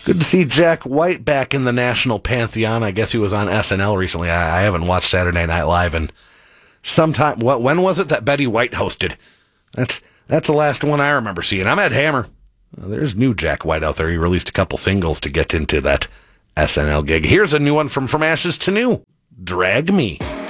Good to see Jack White back in the national pantheon. I guess he was on SNL recently. I haven't watched Saturday Night Live in some time. When was it that Betty White hosted? That's the last one I remember seeing. I'm Ed Hammer. There's new Jack White out there. He released a couple singles to get into that SNL gig. Here's a new one from Ashes to New. Drag Me.